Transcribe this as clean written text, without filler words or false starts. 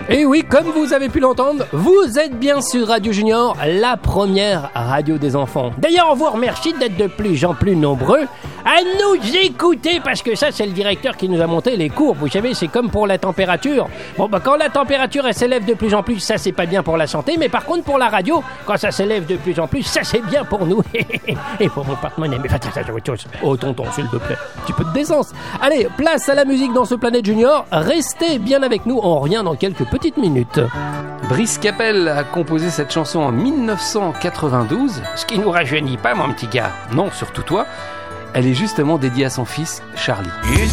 Et oui, comme vous avez pu l'entendre, vous êtes bien sur Radio Junior, la première radio des enfants. D'ailleurs, on vous remercie d'être de plus en plus nombreux à nous écouter, parce que ça, c'est le directeur qui nous a monté les courbes. Vous savez, c'est comme pour la température. Bon, quand la température, elle s'élève de plus en plus, ça, c'est pas bien pour la santé. Mais par contre, pour la radio, quand ça s'élève de plus en plus, ça, c'est bien pour nous. Et pour mon porte-monnaie. Mais oh, tonton, s'il te plaît, un petit peu de décence. Allez, place à la musique dans ce Planète Junior. Restez bien avec nous, on revient dans quelques petites minutes. Brice Capel a composé cette chanson en 1992. Ce qui nous rajeunit pas, mon petit gars. Non, surtout toi. Elle est justement dédiée à son fils, Charlie.